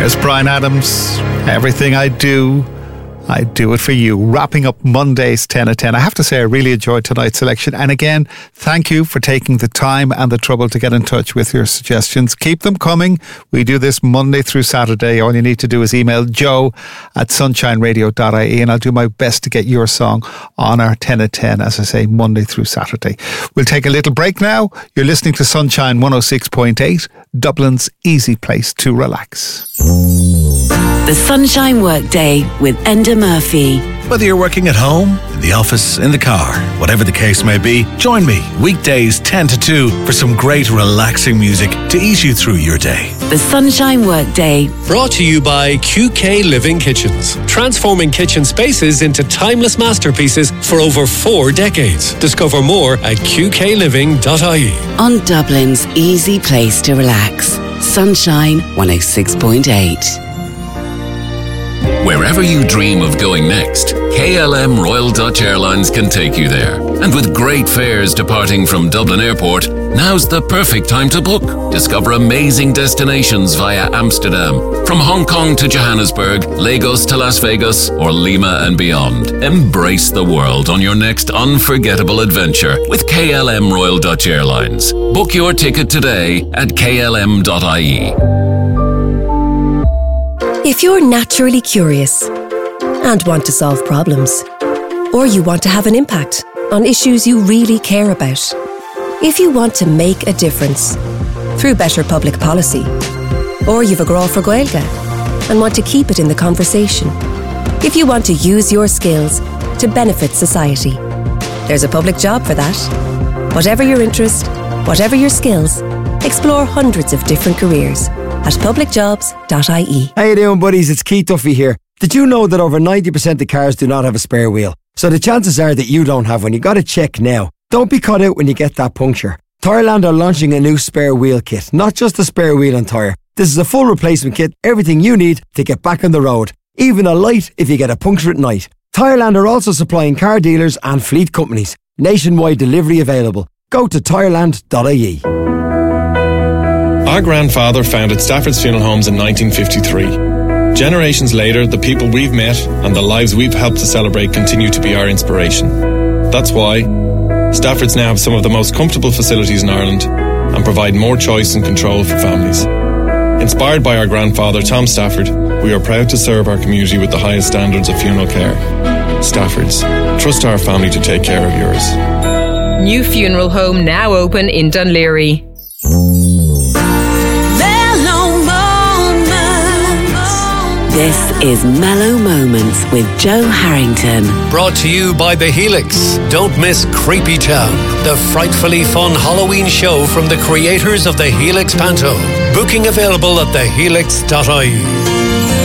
There's Bryan Adams. Everything I do it for you. Wrapping up Monday's 10 at 10. I have to say I really enjoyed tonight's selection. And again, thank you for taking the time and the trouble to get in touch with your suggestions. Keep them coming. We do this Monday through Saturday. All you need to do is email joe@sunshineradio.ie and I'll do my best to get your song on our 10 at 10, as I say, Monday through Saturday. We'll take a little break now. You're listening to Sunshine 106.8, Dublin's easy place to relax. The Sunshine Workday with Enda Murphy. Whether you're working at home, in the office, in the car, whatever the case may be, join me weekdays 10 to 2 for some great relaxing music to ease you through your day. The Sunshine Workday. Brought to you by QK Living Kitchens. Transforming kitchen spaces into timeless masterpieces for over 4 decades. Discover more at qkliving.ie. On Dublin's easy place to relax. Sunshine 106.8. Wherever you dream of going next, KLM Royal Dutch Airlines can take you there. And with great fares departing from Dublin Airport, now's the perfect time to book. Discover amazing destinations via Amsterdam. From Hong Kong to Johannesburg, Lagos to Las Vegas, or Lima and beyond. Embrace the world on your next unforgettable adventure with KLM Royal Dutch Airlines. Book your ticket today at klm.ie. If you're naturally curious and want to solve problems, or you want to have an impact on issues you really care about, if you want to make a difference through better public policy, or you've a grá for Gaeilge and want to keep it in the conversation, if you want to use your skills to benefit society, there's a public job for that. Whatever your interest, whatever your skills, explore hundreds of different careers at publicjobs.ie. How you doing, buddies? It's Keith Duffy here. Did you know that over 90% of cars do not have a spare wheel? So the chances are that you don't have one. You got to check now. Don't be caught out when you get that puncture. Tyreland are launching a new spare wheel kit. Not just a spare wheel and tyre. This is a full replacement kit. Everything you need to get back on the road. Even a light if you get a puncture at night. Tyreland are also supplying car dealers and fleet companies. Nationwide delivery available. Go to tyreland.ie. Our grandfather founded Stafford's Funeral Homes in 1953. Generations later, the people we've met and the lives we've helped to celebrate continue to be our inspiration. That's why Stafford's now have some of the most comfortable facilities in Ireland and provide more choice and control for families. Inspired by our grandfather, Tom Stafford, we are proud to serve our community with the highest standards of funeral care. Stafford's. Trust our family to take care of yours. New funeral home now open in Dunleary. This is Mellow Moments with Joe Harrington. Brought to you by The Helix. Don't miss Creepy Town, the frightfully fun Halloween show from the creators of The Helix Panto. Booking available at thehelix.ie.